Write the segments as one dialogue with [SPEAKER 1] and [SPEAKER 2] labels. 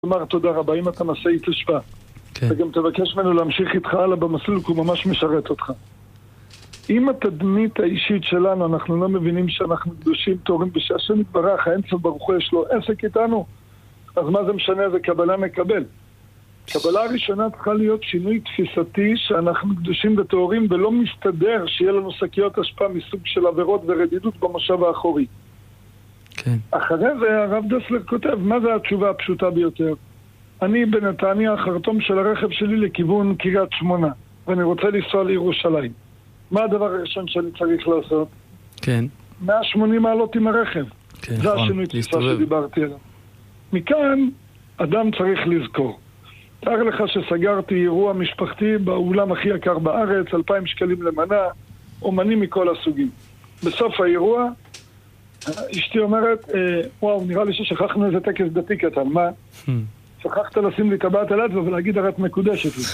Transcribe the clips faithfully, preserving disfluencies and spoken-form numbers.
[SPEAKER 1] אמר תודה רבה, אם אתה נעשה תשווה אתה גם תבקש ממנו להמשיך איתך הלאה במסלול, כי הוא ממש משרת אותך. אם התדמית האישית שלנו, אנחנו לא מבינים שאנחנו קדושים תורים בשעה נתברך, האמצע ברוך הוא יש לו עסק איתנו, אז מה זה משנה? זה קבלה מקבל. קבלה הראשונה צריכה להיות שינוי תפיסתי שאנחנו קדושים ותורים, ולא מסתדר שיהיה לנו שקיות השפעה מסוג של עבירות ורדידות במושב האחורי.
[SPEAKER 2] כן.
[SPEAKER 1] אחרי זה הרב דסלר כותב, מה זה התשובה הפשוטה ביותר? אני בנתניה, החרטום של הרכב שלי לכיוון קריית שמונה, ואני רוצה לנסוע לירושלים. מה הדבר הראשון שאני צריך לעשות?
[SPEAKER 2] כן.
[SPEAKER 1] מאה ושמונים מעלות עם הרכב.
[SPEAKER 2] כן,
[SPEAKER 1] זה
[SPEAKER 2] נכון.
[SPEAKER 1] השינוי תפיסה שדיברתי עליו. מכאן אדם צריך לזכור. תאר לך שסגרתי אירוע משפחתי באולם הכי יקר בארץ, אלפיים שקלים למנה, אומנים מכל הסוגים. בסוף האירוע, אשתי אומרת, אה, וואו, נראה לי ששכחנו איזה טקס דתי קטן, מה? שכחת לשים לי טבעת על אצבע ולהגיד הרי את מקודשת לי.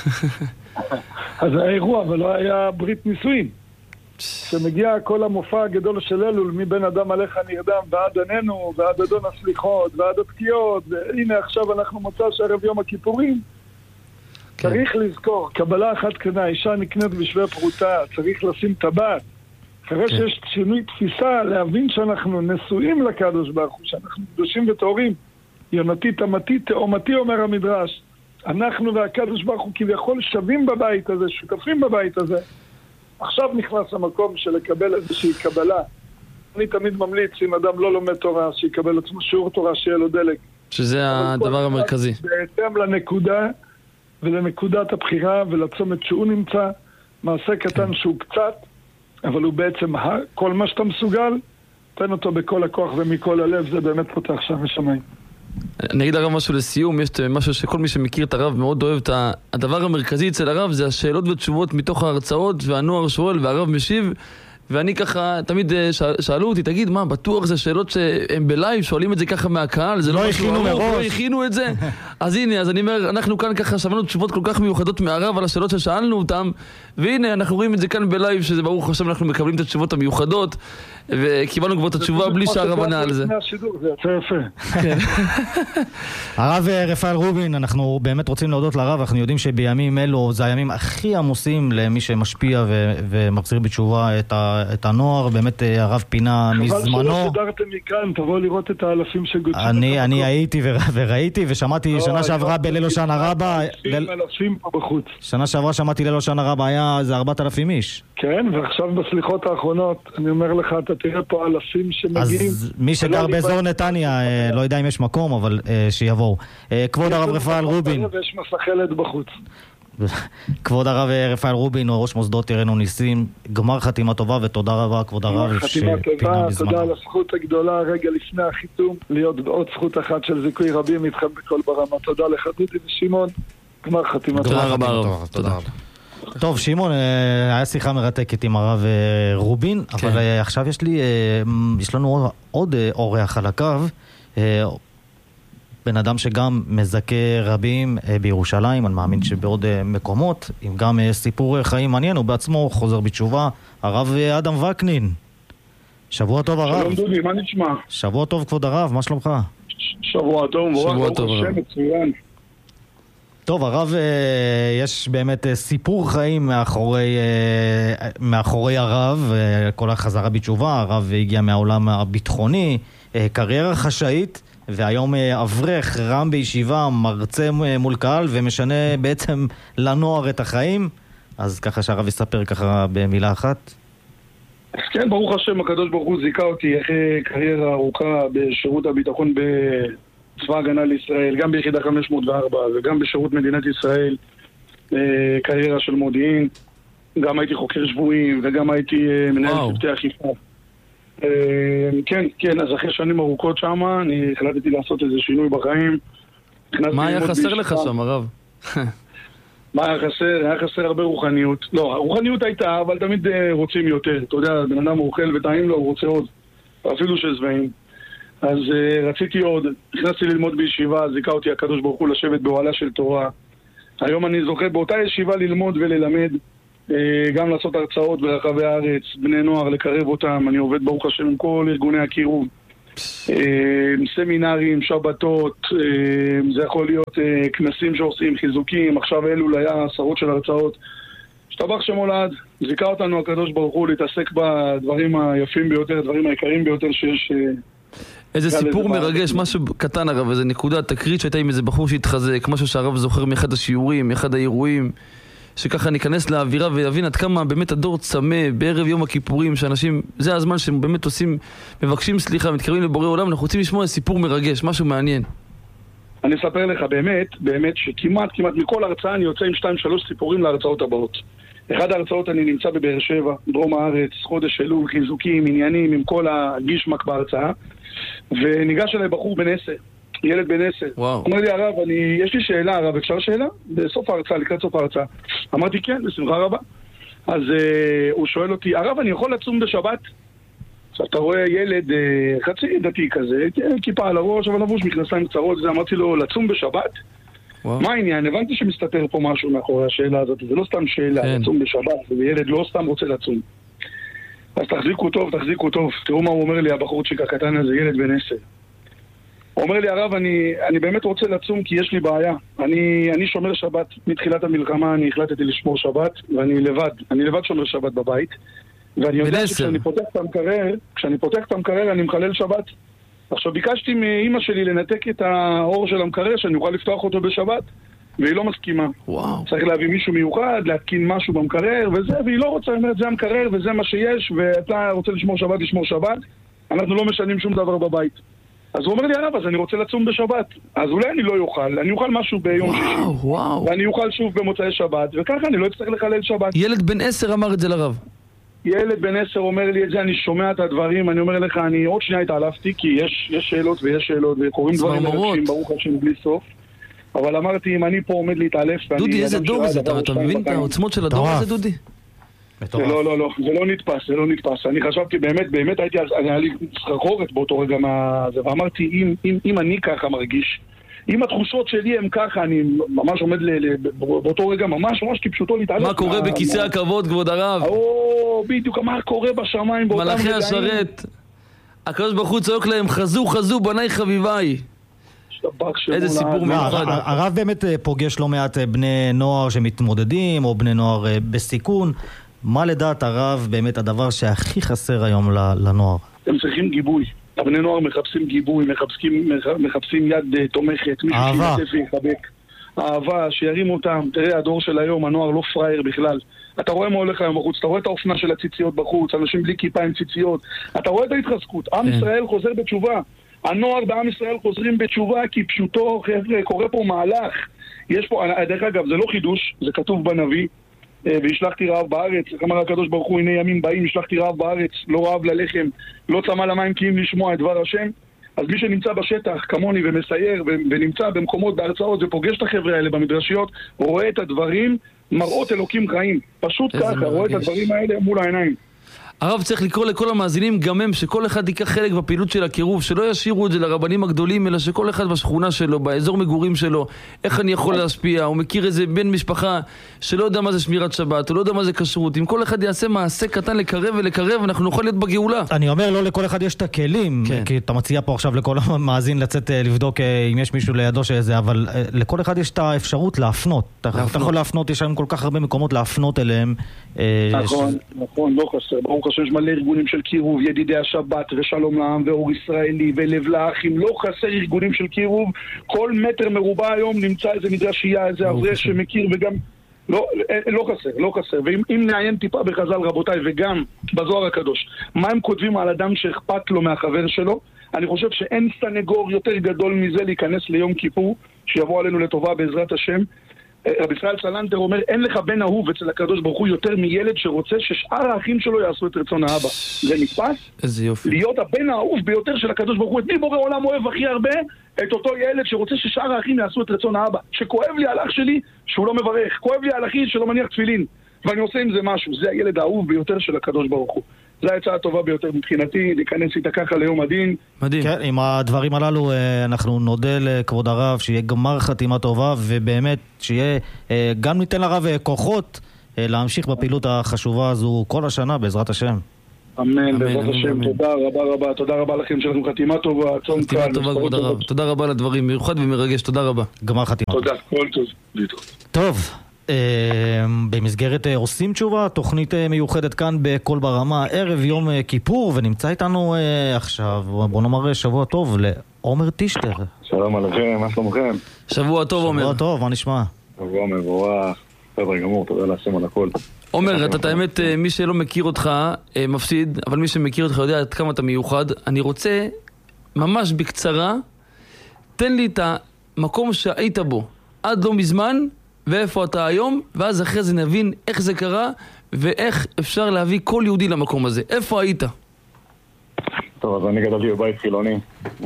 [SPEAKER 1] אז האירוע, אבל לא היה ברית נישואין. שמגיע כל המופע הגדול של אלול, מבין אדם עליך נרדם, ועד עננו, ועד אדון הסליחות, ועד התקיעות, והנה עכשיו אנחנו מוצא שערב יום הכיפורים. כן. צריך לזכור, קבלה אחת קטנה, אישה נקנית בשווה פרוטה, צריך לשים טבעת. אחרי כן. שיש שינוי תפיסה, להבין שאנחנו נשואים לקדוש ברוך הוא, שאנחנו קדושים וטהורים. יונתי, תמתי, תאומתי, אומר המדרש. אנחנו והקדוש ברוך הוא כביכול שווים בבית הזה, שותפים בבית הזה. עכשיו נכנס המקום של לקבל איזושהי קבלה. אני תמיד ממליץ, אם אדם לא לומד תורה, שיקבל עצמו שיעור תורה, שיהיה לו דלק.
[SPEAKER 2] שזה הדבר המרכזי.
[SPEAKER 1] בהתאם לנקודה ולנקודת הבחירה ולצומת שהוא נמצא, מעשה קטן שהוא קצת, אבל הוא בעצם כל מה שאתה מסוגל, תן אותו בכל הכוח ומכל הלב, זה באמת פותח שם ושמיים.
[SPEAKER 2] אני אגיד הרב משהו לסיום, יש משהו שכל מי שמכיר את הרב מאוד אוהב, את הדבר המרכזי אצל הרב זה השאלות ותשובות מתוך ההרצאות, והנוער שואל והרב משיב, ואני ככה, תמיד שאלו אותי, תגיד מה, בטוח זה שאלות שהם בלייב, שואלים את זה ככה מהקהל, זה לא הכינו מראש, לא הכינו את זה. אז הנה, אז אני אומר, אנחנו כאן ככה שמענו תשובות כל כך מיוחדות מהרב על השאלות ששאלנו אותם, והנה, אנחנו רואים את זה כאן בלייב, שזה ברוך השם, אנחנו מקבלים את התשובות המיוחדות, וקיבלנו כבר את התשובה בלי שהרב ענה על זה.
[SPEAKER 1] זה יצא יפה.
[SPEAKER 3] הרב רפאל רובין, אנחנו באמת רוצים להודות לרב, אנחנו יודעים שבימים אלו זה הימים הכי עמוסים למי שמשפיע ומחזיר בתשובה את ה את הנוער, באמת הרב פינה מזמנו.
[SPEAKER 1] חבל שלא סדרתם מכאן, תבואו לראות את האלפים שגוצים.
[SPEAKER 3] אני, אני הייתי וראיתי ושמעתי שנה שעברה בליל הושענא רבה.
[SPEAKER 1] אלפים פה בחוץ.
[SPEAKER 3] שנה שעברה שמעתי ליל הושענא רבה, היה זה ארבעת אלפים איש.
[SPEAKER 1] כן, ועכשיו בסליחות האחרונות, אני אומר לך, אתה תראה פה אלפים שמגיעים.
[SPEAKER 3] אז מי שגר באזור נתניה, לא יודע אם יש מקום, אבל שיבואו. כבוד הרב רפאל רובין.
[SPEAKER 1] ויש מסחלת בחוץ.
[SPEAKER 3] כבוד הרב רפאל רובין, ראש מוסדות עירנו ניסים, גמר חתימה טובה ותודה רבה כבוד הרב
[SPEAKER 1] חתימה טובה, תודה על הזכות הגדולה רגע לפני החיתום להיות בעוד זכות אחת של זיכוי רבים איתכם בכל ברמה. תודה לך דודי ושמעון, גמר חתימה טובה.
[SPEAKER 2] תודה רבה רב.
[SPEAKER 3] תודה רבה. טוב שמעון, היה שיחה מרתקת עם הרב רובין, אבל עכשיו יש לי, יש לנו עוד אורח על הקו, בן אדם שגם מזכה רבים בירושלים, אני מאמין שבעוד מקומות, עם גם סיפור חיים מעניין, הוא בעצמו חוזר בתשובה, הרב אדם וקנין. שבוע טוב הרב.
[SPEAKER 1] שלום דודי, מה נשמע?
[SPEAKER 3] שבוע טוב כבוד הרב, מה שלומך?
[SPEAKER 1] שבוע טוב,
[SPEAKER 2] שבוע טוב הרב.
[SPEAKER 3] טוב הרב, יש באמת סיפור חיים מאחורי, מאחורי הרב, כל החזרה בתשובה, הרב הגיע מהעולם הביטחוני, קריירה חשאית, והיום אברך, רם בישיבה, מרצה מול קהל ומשנה בעצם לנוער את החיים. אז ככה שהרב יספר ככה במילה אחת.
[SPEAKER 1] כן, ברוך השם, הקדוש ברוך הוא זיכה אותי אחרי קריירה ארוכה בשירות הביטחון בצבא הגנה לישראל, גם ביחידה חמש מאות וארבע וגם בשירות מדינת ישראל, קריירה של מודיעין. גם הייתי חוקר שבויים וגם הייתי מנהל צוותי אכיפה. כן, כן, אז אחרי שנים ארוכות שם, אני החלטתי לעשות איזה שינוי בחיים.
[SPEAKER 2] מה היה חסר לך שם, הרב?
[SPEAKER 1] מה היה חסר? היה חסר הרבה רוחניות. לא, הרוחניות הייתה, אבל תמיד רוצים יותר. אתה יודע, בן אדם אוכל וטעים לו, הוא רוצה עוד. אפילו שזבעים. אז רציתי עוד. נכנסתי ללמוד בישיבה, זיכה אותי הקדוש ברוך הוא לשבת באוהלה של תורה. היום אני זוכה באותה ישיבה ללמוד וללמד. גם לעשות הרצאות ברחבי הארץ, בני נוער, לקרב אותם. אני עובד ברוך השם עם כל ארגוני הקירוב סמינרים, שבתות, זה יכול להיות כנסים שעושים, חיזוקים, עכשיו אלול היה עשרות של הרצאות. השתבח שמולד, זיקה אותנו הקדוש ברוך הוא להתעסק בדברים היפים ביותר, דברים העיקריים ביותר שיש.
[SPEAKER 2] איזה סיפור מרגש, משהו קטן הרב, איזה נקודה, תקרית שהייתה עם איזה בחור שהתחזק, משהו שהרב זוכר מאחד השיעורים, מאחד האירועים, שככה ניכנס לאווירה ויבין עד כמה באמת הדור צמא בערב יום הכיפורים, שאנשים, זה הזמן שהם באמת עושים, מבקשים סליחה, מתקרבים לבורא עולם, אנחנו רוצים לשמוע סיפור מרגש, משהו מעניין.
[SPEAKER 1] אני אספר לך באמת, באמת שכמעט, כמעט מכל הרצאה אני יוצא עם שתיים שלוש סיפורים להרצאות הבאות. אחד ההרצאות אני נמצא בבאר שבע, דרום הארץ, חודש אלול, חיזוקים, עניינים עם כל הגישמק בהרצאה, וניגש אליי בחור בן עשר, ילד בן עשר.
[SPEAKER 2] וואו.
[SPEAKER 1] אומר לי הרב, אני, יש לי שאלה הרב, אפשר שאלה? בסוף ההרצאה, לקראת סוף ההרצאה. אמרתי כן, בשמחה רבה. אז uh, הוא שואל אותי, הרב, אני יכול לצום בשבת? עכשיו אתה רואה ילד uh, חצי דתי כזה, כיפה על הראש, אבל לבוש מכנסיים קצרות, זה אמרתי לו, לצום בשבת? וואו. מה העניין? הבנתי שמסתתר פה משהו מאחורי השאלה הזאת, זה לא סתם שאלה, כן. לצום בשבת, וילד לא סתם רוצה לצום. אז תחזיקו טוב, תחזיקו טוב. תראו מה הוא אומר לי, הבחורצ'יק הקטן הזה, ילד בן עשר. הוא אומר לי, הרב, אני, אני באמת רוצה לצום כי יש לי בעיה. אני, אני שומר שבת מתחילת המלחמה, אני החלטתי לשמור שבת, ואני לבד, אני לבד שומר שבת בבית. ואני יודע שכשאני פותח את המקרר, כשאני פותח את המקרר אני מחלל שבת. עכשיו ביקשתי מאמא שלי לנתק את האור של המקרר, שאני אוכל לפתוח אותו בשבת, והיא לא מסכימה.
[SPEAKER 2] וואו.
[SPEAKER 1] צריך להביא מישהו מיוחד, להתקין משהו במקרר וזה, והיא לא רוצה, אומרת, זה המקרר וזה מה שיש, ואתה רוצה לשמור שבת, לשמור שבת, אנחנו לא משנים שום דבר בבית. אז הוא אומר לי, הרב, אז אני רוצה לצום בשבת. אז אולי אני לא יוכל, אני אוכל משהו ביום
[SPEAKER 2] וואו,
[SPEAKER 1] שישי.
[SPEAKER 2] וואו.
[SPEAKER 1] ואני אוכל שוב במוצאי שבת, וככה אני לא אצטרך לחלל שבת.
[SPEAKER 2] ילד בן עשר אמר את זה לרב.
[SPEAKER 1] ילד בן עשר אומר לי את זה, אני שומע את הדברים, אני אומר לך, אני עוד שנייה התעלפתי, כי יש, יש שאלות ויש שאלות, וקוראים דברים מרגשים, ברוך השם, בלי סוף. אבל אמרתי, אם אני פה עומד להתעלף...
[SPEAKER 2] דודי, איזה דור זה? אתה מבין את העוצמות של הדור הזה, דודי?
[SPEAKER 1] זה לא, לא, לא, זה לא נתפס, זה לא נתפס. אני חשבתי, באמת, באמת הייתי, היה לי סחרחורת באותו רגע מהזה, ואמרתי, אם, אם, אם אני ככה מרגיש, אם התחושות שלי הם ככה, אני ממש עומד באותו רגע, ממש, ממש כפשוטו להתעלף.
[SPEAKER 2] מה קורה בכיסא הכבוד, כבוד הרב?
[SPEAKER 1] או, בדיוק, מה קורה בשמיים באותם רגעים?
[SPEAKER 2] מלאכי השרת, הקדוש ברוך הוא צועק להם, חזו, חזו, בניי חביביי. איזה סיפור מיוחד.
[SPEAKER 3] הרב באמת פוגש לא מעט בני נוער שמתמודדים, או בני נוער בסיכון. מה לדעת הרב באמת הדבר שהכי חסר היום לנוער?
[SPEAKER 1] הם צריכים גיבוי. הבני נוער מחפשים גיבוי, מחפשים, מחפשים יד תומכת, מישהו שיתף ויחבק. אהבה, שירים אותם. תראה, הדור של היום, הנוער לא פרייר בכלל. אתה רואה מה הולך היום בחוץ, אתה רואה את האופנה של הציציות בחוץ, אנשים בלי כיפה עם ציציות. אתה רואה את ההתחזקות. עם ישראל חוזר בתשובה. הנוער בעם ישראל חוזרים בתשובה, כי פשוטו, חבר'ה, קורה פה מהלך. יש פה, דרך אגב, זה לא חידוש, זה כתוב בנביא. וישלחתי רעב בארץ, אמר הקדוש ברוך הוא, הנה ימים באים, ישלחתי רעב בארץ, לא רעב ללחם, לא צמא למים כי אם לשמוע את דבר השם. אז מי שנמצא בשטח כמוני ומסייר ונמצא במקומות בהרצאות ופוגש את החבר'ה האלה במדרשיות, רואה את הדברים, מראות אלוקים חיים. פשוט ככה, מרגש. רואה את הדברים האלה מול העיניים.
[SPEAKER 2] הרב צריך לקרוא לכל המאזינים גם הם שכל אחד ייקח חלק בפעילות של הקירוב, שלא ישירו את זה לרבנים הגדולים, אלא שכל אחד בשכונה שלו, באזור מגורים שלו, איך אני יכול להשפיע, הוא מכיר איזה בן משפחה שלא יודע מה זה שמירת שבת, הוא לא יודע מה זה כשרות. אם כל אחד יעשה מעשה קטן לקרב ולקרב, אנחנו נוכל להיות בגאולה.
[SPEAKER 3] אני אומר, לא לכל אחד יש את הכלים, כן. כי אתה מציע פה עכשיו לכל המאזין לצאת לבדוק אם יש מישהו לידו שזה, אבל לכל אחד יש את האפשרות להפנות. אתה יכול להפנות, יש לנו כל כך הרבה מקומות להפנות אליהם.
[SPEAKER 1] נכון, נכון, לא חסר. ברוך השם, יש מלא ארגונים של קירוב, ידידי השבת ושלום לעם ואור ישראלי ולב לאחים, לא חסר ארגונים של קירוב. כל מטר מרובע היום נמצא איזה מדרשייה, איזה אברך שמכיר, וגם לא, לא חסר, לא חסר. ואם נעיין טיפה בחז"ל רבותיי, וגם בזוהר הקדוש, מה הם כותבים על אדם שאכפת לו מהחבר שלו, אני חושב שאין סנגור יותר גדול מזה להיכנס ליום כיפור שיבוא עלינו לטובה בעזרת השם. רבי ישראל סלנטר אומר, אין לך בן אהוב אצל הקדוש ברוך הוא יותר מילד שרוצה ששאר האחים שלו יעשו את רצון האבא. זה נתפס?
[SPEAKER 2] איזה יופי.
[SPEAKER 1] להיות הבן האהוב ביותר של הקדוש ברוך הוא. את מי בורא עולם אוהב הכי הרבה? את אותו ילד שרוצה ששאר האחים יעשו את רצון האבא. שכואב לי על אח שלי שהוא לא מברך. כואב לי על אחי שלא מניח תפילין. ואני עושה עם זה משהו. זה הילד האהוב ביותר של הקדוש ברוך הוא. זו ההצעה הטובה ביותר מבחינתי, להיכנס איתה ככה ליום הדין.
[SPEAKER 3] מדהים. כן, עם הדברים הללו אנחנו נודה לכבוד הרב, שיהיה גמר חתימה טובה, ובאמת שיהיה, גם ניתן לרב כוחות להמשיך בפעילות החשובה הזו כל השנה בעזרת השם.
[SPEAKER 1] אמן, בעזרת השם, תודה רבה רבה, תודה רבה לכם, שלכם חתימה טובה, צום קל.
[SPEAKER 2] חתימה טובה, כבוד הרב. תודה רבה על הדברים, מיוחד ומרגש, תודה רבה.
[SPEAKER 3] גמר חתימה.
[SPEAKER 1] תודה, כל טוב.
[SPEAKER 3] טוב, במסגרת עושים תשובה, תוכנית מיוחדת כאן בכל ברמה, ערב יום כיפור, ונמצא איתנו עכשיו, בוא נאמר שבוע טוב, לעומר טישטר.
[SPEAKER 4] שלום עליכם, מה שלומכם?
[SPEAKER 2] שבוע טוב, עומר.
[SPEAKER 3] שבוע טוב, מה נשמע?
[SPEAKER 4] שבוע מבורך, בסדר גמור, תודה להשם על הכל.
[SPEAKER 2] עומר, אתה את האמת, מי שלא מכיר אותך מפסיד, אבל מי שמכיר אותך יודע עד כמה אתה מיוחד. אני רוצה, ממש בקצרה, תן לי את המקום שהיית בו עד לא מזמן, ואיפה אתה היום, ואז אחרי זה נבין איך זה קרה, ואיך אפשר להביא כל יהודי למקום הזה. איפה היית?
[SPEAKER 4] טוב, אז אני גדלתי בבית חילוני.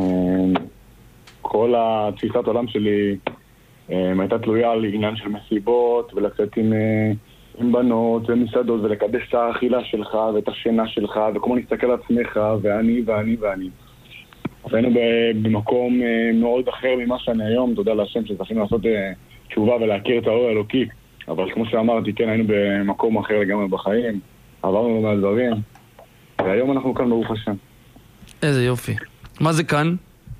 [SPEAKER 4] כל התפיסת עולם שלי הייתה תלויה על עניין של מסיבות, ולצאת עם, עם בנות ומסעדות, ולקדש את האכילה שלך ואת השינה שלך, וכמו להסתכל על עצמך, ואני ואני ואני. היינו במקום מאוד אחר ממה שאני היום, תודה להשם שזכינו לעשות תשובה ולהכיר את האור האלוקי. אבל כמו שאמרתי, כן, היינו במקום אחר לגמרי בחיים, עברנו מהדברים, והיום אנחנו כאן ברוך השם.
[SPEAKER 2] איזה יופי. מה זה כאן?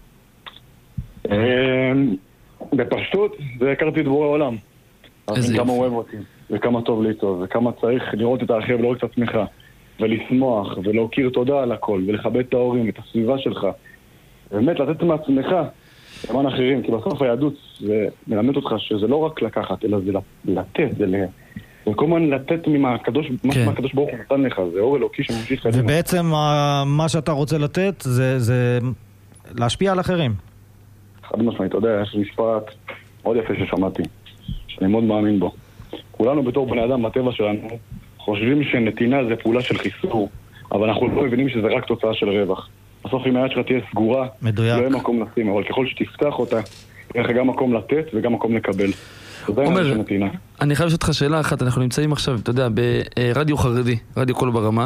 [SPEAKER 4] בפשטות, זה הכרתי את בורא עולם.
[SPEAKER 2] איזה
[SPEAKER 4] כמה
[SPEAKER 2] יופי.
[SPEAKER 4] אוהב אותי, וכמה טוב לי טוב, וכמה צריך לראות את האחר ולראות את עצמך, ולשמוח, ולהוקיר תודה על הכל, ולכבד את ההורים, את הסביבה שלך. באמת, לתת מעצמך למען אחרים, כי בסוף היהדות זה מלמד אותך שזה לא רק לקחת, אלא זה לתת, זה ל... וכל הזמן לתת ממה הקדוש,
[SPEAKER 2] כן.
[SPEAKER 4] מה הקדוש ברוך הוא נתן לך, זה אור אלוקי שממשיך קדימה.
[SPEAKER 3] ובעצם מה שאתה רוצה לתת זה, זה להשפיע על אחרים.
[SPEAKER 4] חד משמעית, אתה יודע, יש משפט מאוד יפה ששמעתי, שאני מאוד מאמין בו. כולנו בתור בני אדם, בטבע שלנו, חושבים שנתינה זה פעולה של חיסור, אבל אנחנו לא מבינים שזה רק תוצאה של רווח. בסוף אם היד שלך תהיה סגורה,
[SPEAKER 3] מדויק.
[SPEAKER 4] לא יהיה מקום לשים, אבל ככל שתפתח אותה, יהיה לך גם מקום לתת וגם מקום לקבל.
[SPEAKER 2] עומר, אני חייב לשאול אותך שאלה אחת, אנחנו נמצאים עכשיו, אתה יודע, ברדיו חרדי, רדיו כל ברמה,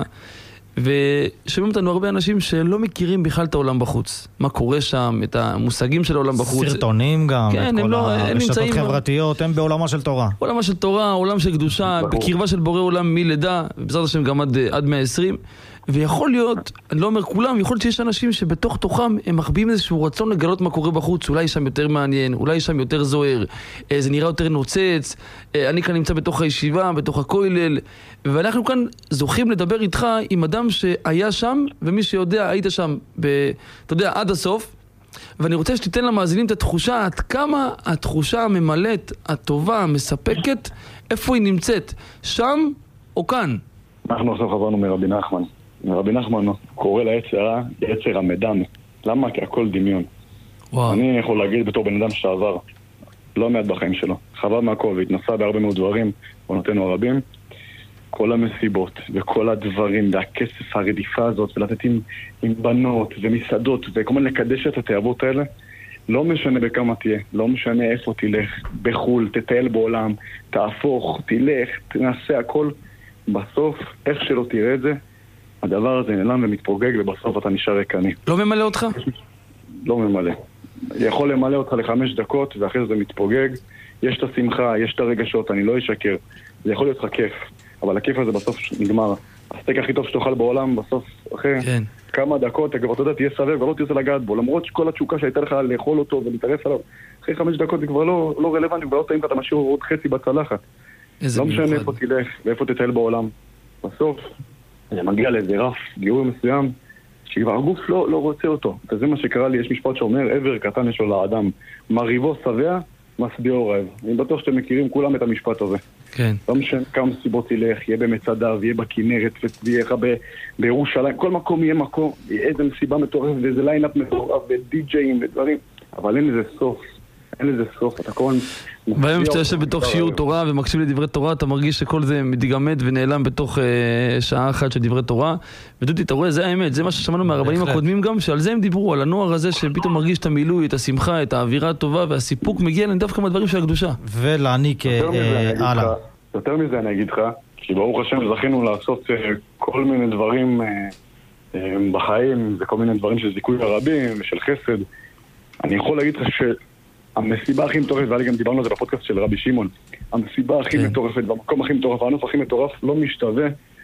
[SPEAKER 2] ושומעים אותנו הרבה אנשים שלא מכירים בכלל את העולם בחוץ. מה קורה שם, את המושגים של העולם בחוץ.
[SPEAKER 3] סרטונים גם,
[SPEAKER 2] כן,
[SPEAKER 3] את כל
[SPEAKER 2] לא,
[SPEAKER 3] הרשתות חברתיות, הם בעולמה של תורה.
[SPEAKER 2] עולמה של תורה, עולם של קדושה, בקרבה של בורא עולם מלידה, ובעזרת השם גם עד, עד מאה ועשרים. ויכול להיות, אני לא אומר כולם, יכול להיות שיש אנשים שבתוך תוכם הם מחביאים איזשהו רצון לגלות מה קורה בחוץ, אולי שם יותר מעניין, אולי שם יותר זוהר, זה נראה יותר נוצץ, אני כאן נמצא בתוך הישיבה, בתוך הכולל, ואנחנו כאן זוכים לדבר איתך עם אדם שהיה שם, ומי שיודע, היית שם, ב, אתה יודע, עד הסוף, ואני רוצה שתיתן למאזינים את התחושה, עד כמה התחושה הממלאת, הטובה, המספקת, איפה היא נמצאת, שם או כאן?
[SPEAKER 4] אנחנו עכשיו חברנו מרבי נחמן. רבי נחמן קורא ליצר, יצר המדם. למה? כי הכל דמיון.
[SPEAKER 2] וואו.
[SPEAKER 4] אני יכול להגיד בתור בן אדם שעבר לא מעט בחיים שלו. חבר מהכל והתנסה בהרבה מאוד דברים, בנותינו הרבים. כל המסיבות וכל הדברים והכסף הרדיפה הזאת ולתת עם, עם בנות ומסעדות וכמובן לקדש את התאבות האלה, לא משנה בכמה תהיה, לא משנה איפה תלך, בחול, תטייל בעולם, תהפוך, תלך, תנסה הכל. בסוף, איך שלא תראה את זה, הדבר הזה נעלם ומתפוגג, ובסוף אתה נשאר ריקני.
[SPEAKER 2] לא ממלא אותך?
[SPEAKER 4] לא ממלא. יכול למלא אותך לחמש דקות, ואחרי זה מתפוגג. יש את השמחה, יש את הרגשות, אני לא אשקר. זה יכול להיות לך כיף, אבל הכיף הזה בסוף נגמר. הסטייק הכי טוב שתאכל בעולם, בסוף, אחרי
[SPEAKER 2] כן.
[SPEAKER 4] כמה דקות, אתה יודע, תהיה סבב, ולא תרצה לגעת בו. למרות שכל התשוקה שהייתה לך לאכול אותו ולהתערף עליו, אחרי חמש דקות זה כבר לא, לא רלוונטי, כבר לא טעים, אתה משאיר עוד חצי בצלחת. לא משנה איפה תלך ואיפה תטייל בעולם. בסוף, זה מגיע לאיזה רף גירוי מסוים, שכבר הגוף לא, לא רוצה אותו. וזה מה שקרה לי, יש משפט שאומר, עבר קטן יש לו לאדם, מריבו שבע, משביעו רעב. אני בטוח שאתם מכירים כולם את המשפט הזה.
[SPEAKER 2] כן.
[SPEAKER 4] לא משנה כמה סיבות תלך, יהיה במצדה, ויהיה בכנרת, ויהיה לך בירושלים, כל מקום יהיה מקום, איזה מסיבה מטורפת, ואיזה ליינאפ מטורף, ודי-ג'אים ודברים, אבל אין לזה סוף. אין לזה סוף, אתה כל...
[SPEAKER 2] ביום שאתה יושב בתוך שיעור תורה ומקשיב לדברי תורה, אתה מרגיש שכל זה מתגמד ונעלם בתוך אה, שעה אחת של דברי תורה. ודודי, אתה רואה, זה האמת, זה מה ששמענו מהרבנים הקודמים גם, שעל זה הם דיברו, על הנוער הזה שפתאום מרגיש את המילוי, את השמחה, את האווירה הטובה, והסיפוק מגיע להם דווקא מהדברים של הקדושה.
[SPEAKER 3] ולהעניק הלאה.
[SPEAKER 4] יותר מזה אני אגיד לך, כי ברוך השם זכינו לעשות כל מיני דברים בחיים, וכל מיני דברים של זיכוי הרבים ושל חסד. אני יכול להגיד לך ש... המסיבה הכי מטורפת, ואני גם דיברנו על זה בפודקאסט של רבי שמעון, המסיבה הכי מטורפת, במקום הכי מטורף, הענוף הכי מטורף, לא משתווה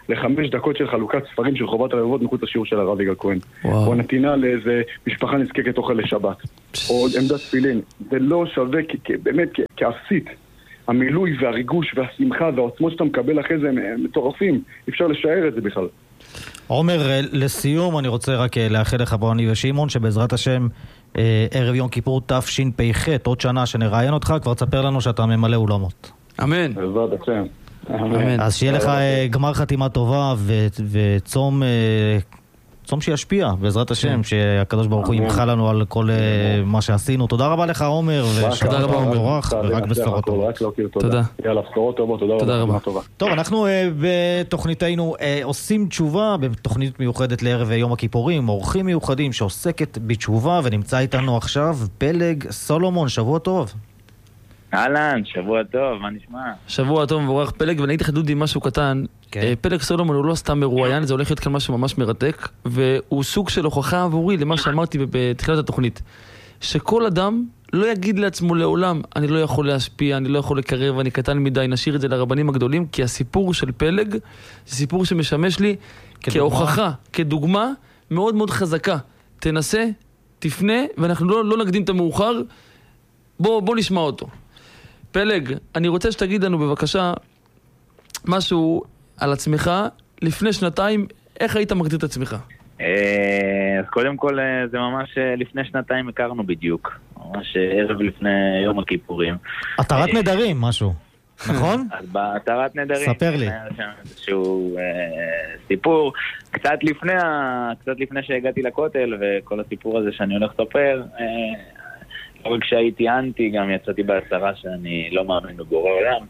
[SPEAKER 4] לחמש דקות של חלוקת ספרים של חובת הלבבות מחוץ לשיעור של הרב יגאל כהן. או נתינה לאיזה משפחה נזקקת אוכל לשבת. או עמדת תפילין. זה לא שווה באמת כאפסית. המילוי והריגוש והשמחה והעוצמות שאתה מקבל אחרי זה הם מטורפים. אפשר לשער את זה בכלל.
[SPEAKER 3] עומר, לסיום אני רוצה רק לאחל לך ברוני ושמעון שבעזרת השם ערב יום כיפור תשפ"ח, עוד שנה שנראיין אותך, כבר תספר לנו שאתה ממלא אולמות.
[SPEAKER 2] אמן.
[SPEAKER 4] בעזרת השם.
[SPEAKER 2] אמן.
[SPEAKER 3] אז שיהיה לך גמר חתימה טובה וצום צום שישפיע בעזרת השם, שהקדוש ברוך הוא ימחה לנו על כל מה שעשינו. תודה רבה לך עומר,
[SPEAKER 2] תודה רבה עומר,
[SPEAKER 3] ורק בשורות טובות.
[SPEAKER 2] תודה.
[SPEAKER 4] יאללה, בשורות טובות, תודה רבה.
[SPEAKER 3] טוב, אנחנו בתוכניתנו עושים תשובה, בתוכנית מיוחדת לערב יום הכיפורים, אורחים מיוחדים שעוסקת בתשובה, ונמצא איתנו עכשיו פלג סולומון. שבוע טוב.
[SPEAKER 5] אהלן, שבוע טוב, מה נשמע?
[SPEAKER 2] שבוע טוב מבורך פלג, ואני הייתי חדוד עם משהו קטן. פלג סולומון הוא לא סתם מרואיין, זה הולך להיות כאן משהו ממש מרתק, והוא סוג של הוכחה עבורי למה שאמרתי בתחילת התוכנית, שכל אדם לא יגיד לעצמו לעולם, אני לא יכול להשפיע, אני לא יכול לקרב, אני קטן מדי, נשאיר את זה לרבנים הגדולים, כי הסיפור של פלג זה סיפור שמשמש לי כהוכחה, כדוגמה מאוד מאוד חזקה. תנסה, תפנה, ואנחנו לא, לא נקדים את המאוחר. בוא, בוא נשמע אותו. פלג, אני רוצה שתגיד לנו בבקשה משהו על עצמך לפני שנתיים, איך היית מגדיר את עצמך?
[SPEAKER 5] אז קודם כל זה ממש לפני שנתיים הכרנו בדיוק, ממש ערב לפני יום הכיפורים.
[SPEAKER 3] התרת נדרים משהו, נכון?
[SPEAKER 5] אז בהתרת נדרים
[SPEAKER 3] ספר לי.
[SPEAKER 5] איזשהו סיפור קצת לפני קצת לפני שהגעתי לכותל, וכל הסיפור הזה שאני הולך לספר, לא רק שהייתי אנטי, גם יצאתי בהצהרה שאני לא מאמין בבורא עולם.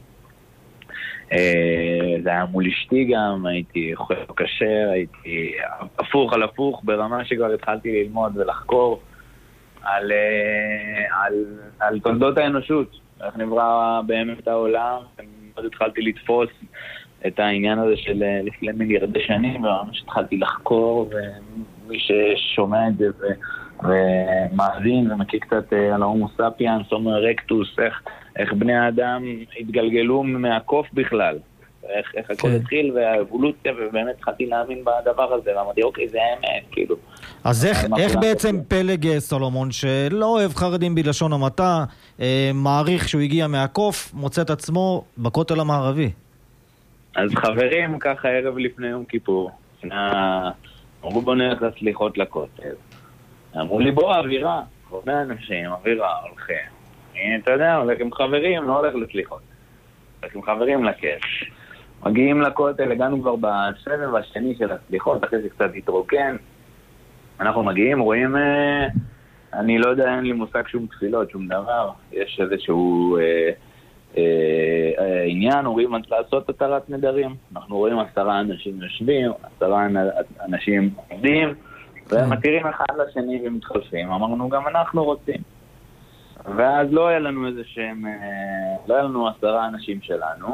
[SPEAKER 5] זה היה מול אשתי גם, הייתי אוכל כשר, הייתי הפוך על הפוך, ברמה שכבר התחלתי ללמוד ולחקור על, על, על תולדות האנושות, איך נברא באמת העולם, ומאוד התחלתי לתפוס את העניין הזה של לפני מיליארדי שנים, וממש התחלתי לחקור, ומי ששומע את זה ו... ומאזין ומכיר קצת על ההומו ספיאנס, הומו ארקטוס, איך, איך בני האדם התגלגלו מהקוף בכלל, איך, איך הכל התחיל והאבולוציה, ובאמת התחלתי להאמין בדבר הזה, ואמרתי, אוקיי, זה האמת, כאילו.
[SPEAKER 3] אז איך, איך בעצם פלג סולומון, שלא אוהב חרדים בלשון המעטה, מעריך שהוא הגיע מהקוף, מוצא את עצמו בכותל המערבי?
[SPEAKER 5] אז חברים, ככה ערב לפני יום כיפור, אמרו בוא נלך לסליחות לכותל. אמרו לי בוא אווירה, הרבה אנשים, אווירה, הולכים. אתה יודע, הולך עם חברים, לא הולך לסליחות. הולך עם חברים לכיף. מגיעים לכותל, הגענו כבר בסבב השני של הסליחות, אחרי שקצת התרוקן. אנחנו מגיעים, רואים, אה, אני לא יודע, אין לי מושג שום תפילות, שום דבר. יש איזשהו אה, אה, אה, עניין, רואים לעשות התרת נדרים. אנחנו רואים עשרה אנשים יושבים, עשרה אנשים עובדים, ומתירים אחד לשני ומתחלפים. אמרנו גם אנחנו רוצים. ואז לא היה לנו איזה שהם, לא היה לנו עשרה אנשים שלנו.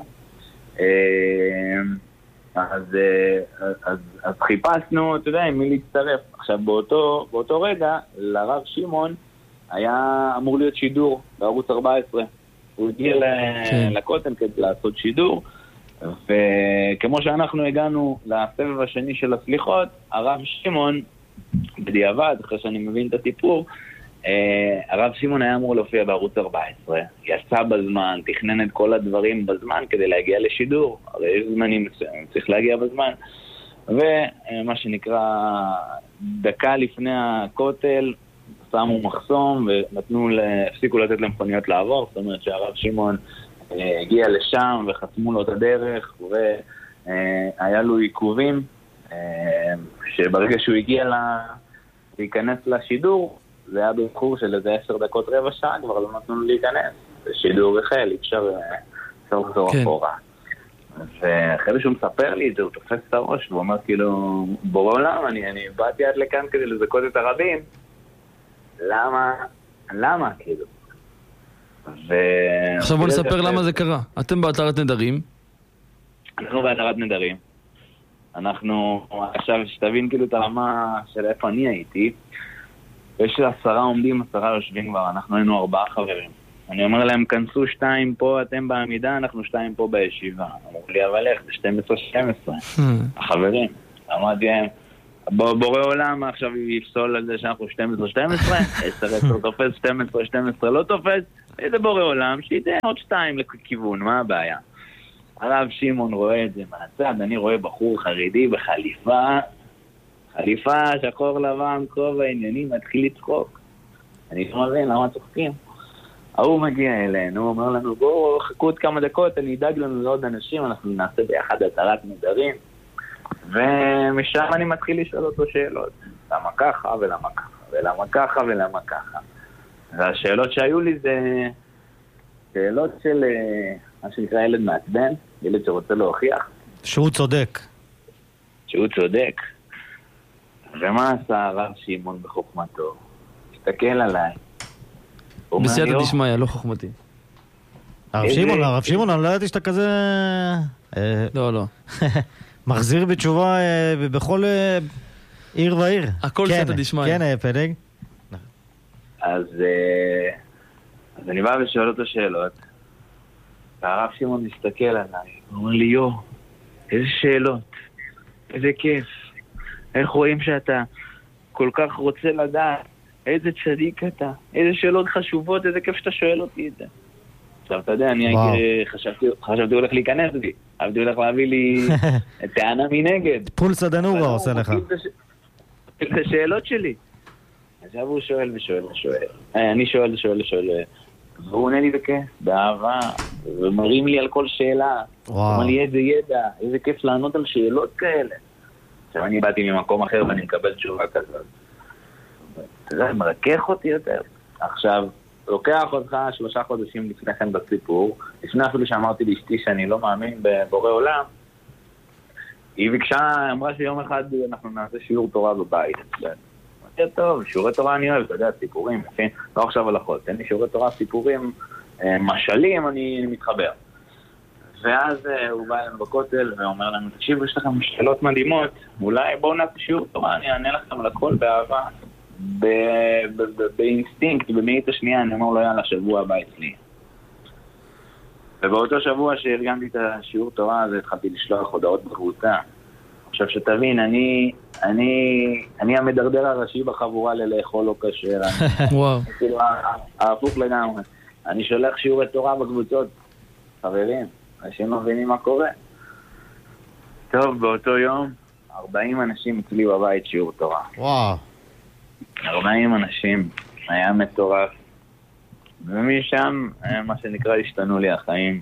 [SPEAKER 5] אז, אז, אז חיפשנו, אתה יודע, מי להצטרף. עכשיו באותו, באותו רגע, לרב שמעון היה אמור להיות שידור בערוץ ארבע עשרה. הוא הגיע לכותל כדי לעשות שידור, וכמו שאנחנו הגענו לסבב השני של הסליחות, הרב שמעון בדיעבד, אחרי שאני מבין את הסיפור, הרב שמעון היה אמור להופיע בערוץ ארבע עשרה, יצא בזמן, תכנן את כל הדברים בזמן כדי להגיע לשידור, הרי יש זמנים, צריך להגיע בזמן, ומה שנקרא דקה לפני הכותל שמו מחסום ונתנו, הפסיקו לתת למכוניות לעבור, זאת אומרת שהרב שמעון הגיע לשם וחסמו לו את הדרך והיה לו עיכובים, שברגע שהוא הגיע להיכנס לשידור, זה היה באיחור של איזה עשר דקות רבע שעה, כבר לא נתנו לו להיכנס. שידור החל, אפשר לחזור אחורה. ואחרי שהוא מספר לי את זה, הוא תופס את הראש, והוא אומר כאילו, בורא עולם, אני באתי עד לכאן כדי לזכות את הרבים. למה? למה כאילו?
[SPEAKER 2] עכשיו בוא נספר למה זה קרה. אתם בהתרת נדרים.
[SPEAKER 5] אנחנו בהתרת נדרים. אנחנו, עכשיו שתבין כאילו את הרמה של איפה אני הייתי, יש עשרה עומדים, עשרה יושבים כבר, אנחנו היינו ארבעה חברים. אני אומר להם, כנסו שתיים פה, אתם בעמידה, אנחנו שתיים פה בישיבה. אמרו לי, אבל איך, זה שתים עשרה שתים עשרה. החברים, אמרתי להם, בורא עולם עכשיו יפסול על זה שאנחנו שתים עשרה שתים עשרה, עשר עשר תופס, שתים עשרה שתים עשרה לא תופס, איזה בורא עולם, שייתן עוד שתיים לכיוון, מה הבעיה? הרב שמעון רואה את זה מהצד, אני רואה בחור חרדי בחליפה, חליפה, שחור לבן, כובע עניינים, מתחיל לצחוק. אני לא מבין, למה צוחקים? ההוא מגיע אלינו, הוא אומר לנו, בואו, חכו עוד כמה דקות, אני אדאג לנו לעוד אנשים, אנחנו נעשה ביחד התרת נדרים. ומשם אני מתחיל לשאול אותו שאלות. למה ככה ולמה ככה, ולמה ככה ולמה ככה. והשאלות שהיו לי זה שאלות של מה שנקרא ילד מעצבן, ילד שרוצה להוכיח.
[SPEAKER 3] שהוא צודק.
[SPEAKER 5] שהוא צודק. ומה עשה הרב שמעון בחוכמתו? הסתכל עליי.
[SPEAKER 2] בסייעתא דשמיא, לא חוכמתי.
[SPEAKER 3] הרב שמעון, הרב שמעון, אני לא ידעתי שאתה כזה...
[SPEAKER 2] לא, לא.
[SPEAKER 3] מחזיר בתשובה בכל עיר ועיר.
[SPEAKER 2] הכל סייעתא דשמיא.
[SPEAKER 3] כן, פלג.
[SPEAKER 5] אז אני בא ושואל אותו שאלות, והרב שמעון מסתכל עליי, הוא אומר לי, יו, איזה שאלות, איזה כיף, איך רואים שאתה כל כך רוצה לדעת, איזה צדיק אתה, איזה שאלות חשובות, איזה כיף שאתה שואל אותי את זה. עכשיו, אתה יודע, אני חשבתי הולך להיכנס בי, חשבתי הולך להביא לי טענה מנגד.
[SPEAKER 3] פולס הדנורה עושה לך.
[SPEAKER 5] את השאלות שלי. עכשיו הוא שואל ושואל ושואל. אני שואל ושואל ושואל. והוא עונה לי בכיף, באהבה, ומרים לי על כל שאלה. הוא אומר לי איזה ידע, איזה כיף לענות על שאלות כאלה. עכשיו אני באתי ממקום אחר ואני מקבל תשובה כזאת. זה מרכך אותי יותר. עכשיו, לוקח אותך שלושה חודשים לפני כן בסיפור, לפני אפילו שאמרתי לאשתי שאני לא מאמין בבורא עולם, היא ביקשה, אמרה שיום אחד אנחנו נעשה שיעור תורה בבית. אמרתי, טוב, שיעורי תורה אני אוהב, אתה יודע, סיפורים, לא עכשיו הלכות, תן לי שיעורי תורה, סיפורים, משלים, אני מתחבר. ואז הוא בא אלינו בכותל ואומר לנו, תקשיבו, יש לכם שאלות מדהימות, אולי בואו נעשה שיעור תורה, אני אענה לכם על הכל באהבה. באינסטינקט, במאית השנייה, אני אומר לו, יאללה, שבוע הבא אצלי. ובאותו שבוע שארגנתי את השיעור תורה הזה, התחלתי לשלוח הודעות בקבוצה. עכשיו שתבין, אני, אני, אני המדרדר הראשי בחבורה ללאכול לא כשר.
[SPEAKER 2] וואו.
[SPEAKER 5] כאילו, ההפוך לגמרי. אני שולח שיעורי תורה בקבוצות. חברים, אנשים לא מבינים מה קורה. טוב, באותו יום, ארבעים אנשים אצלי בבית שיעור תורה.
[SPEAKER 3] וואו.
[SPEAKER 5] ארבעים אנשים, היה מטורף. ומשם, מה שנקרא, השתנו לי החיים.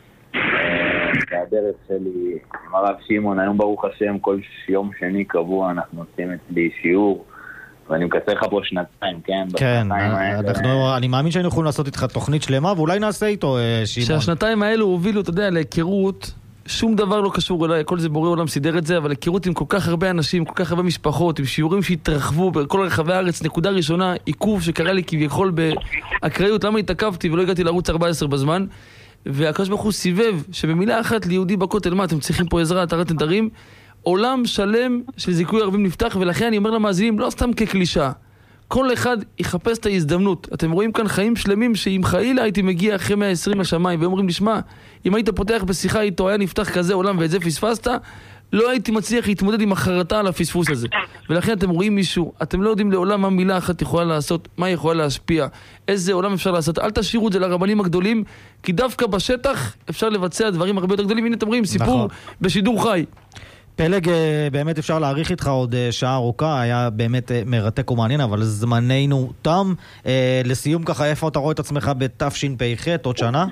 [SPEAKER 5] והדרך שלי, עם הרב שמעון, היום ברוך השם, כל יום שני קבוע אנחנו עושים אצלי שיעור, ואני מקצר לך פה שנתיים, כן?
[SPEAKER 3] כן, אנחנו, אני מאמין שהיינו יכולים לעשות איתך תוכנית שלמה, ואולי נעשה איתו שמעון.
[SPEAKER 2] שהשנתיים האלו הובילו, אתה יודע, להיכרות, שום דבר לא קשור אליי, כל זה בורא עולם סידר את זה, אבל היכרות עם כל כך הרבה אנשים, כל כך הרבה משפחות, עם שיעורים שהתרחבו בכל רחבי הארץ, נקודה ראשונה, עיכוב שקרה לי כביכול באקראיות, למה התעכבתי ולא הגעתי לערוץ ארבע עשרה בזמן, והקדוש ברוך הוא סיבב, שבמילה אחת ליהודי בכותל, מה, אתם צריכים פה עזרה, התרת נדרים, עולם שלם של זיכוי ערבים נפתח, ולכן אני אומר למאזינים, לא סתם כקלישה, כל אחד יחפש את ההזדמנות. אתם רואים כאן חיים שלמים שאם חלילה הייתי מגיע אחרי מאה ועשרים לשמיים ואומרים לשמע, אם היית פותח בשיחה איתו היה נפתח כזה עולם ואת זה פספסת, לא הייתי מצליח להתמודד עם החרטה על הפספוס הזה. ולכן אתם רואים מישהו, אתם לא יודעים לעולם מה מילה אחת יכולה לעשות, מה יכולה להשפיע, איזה עולם אפשר לעשות. אל תשאירו את זה לרבנים הגדולים, כי דווקא בשטח אפשר לבצע דברים הרבה יותר גדולים. הנה אתם רואים סיפור נכון. בשידור חי.
[SPEAKER 3] פלג, באמת אפשר להאריך איתך עוד שעה ארוכה, היה באמת מרתק ומעניין, אבל זמננו תם. לסיום ככה, איפה אתה רואה את עצמך בתשפ"ח, עוד שנה?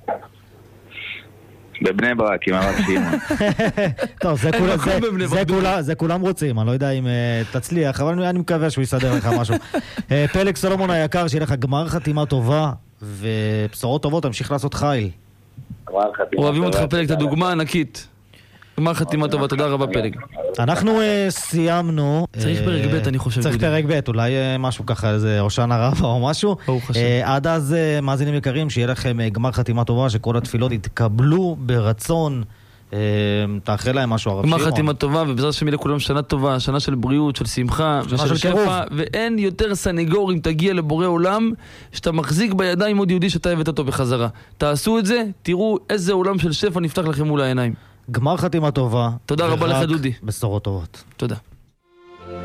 [SPEAKER 5] בבני ברק, עם הרב שמעון.
[SPEAKER 3] טוב, זה כולם רוצים, אני לא יודע אם תצליח, אבל אני מקווה שהוא יסדר לך משהו. פלג סולומון היקר, שיהיה לך גמר חתימה טובה, ובשורות טובות, תמשיך לעשות חיל.
[SPEAKER 2] אוהבים אותך פלג, את הדוגמה הענקית. גמר חתימה טובה, תודה רבה פלג.
[SPEAKER 3] אנחנו סיימנו.
[SPEAKER 2] צריך פרק ב' אני חושב.
[SPEAKER 3] צריך פרק ב', אולי משהו ככה, איזה הושענא רבה או משהו. עד אז, מאזינים יקרים, שיהיה לכם גמר חתימה טובה, שכל התפילות יתקבלו ברצון תאחל להם משהו, הרב שמעון.
[SPEAKER 2] גמר חתימה טובה, ובעזרת השם יהיה לכולם שנה טובה, שנה של בריאות, של שמחה, ושל שפע, ואין יותר סניגור אם תגיע לבורא עולם, שאתה מחזיק בידיים עוד יהודי שאתה הבאת אותו בחזרה. תעשו את זה, תראו איזה עולם של שפע נפתח לכם מול העיניים.
[SPEAKER 3] גמר חתימה טובה.
[SPEAKER 2] תודה רבה לך דודי.
[SPEAKER 3] בשורות טובות.
[SPEAKER 2] תודה.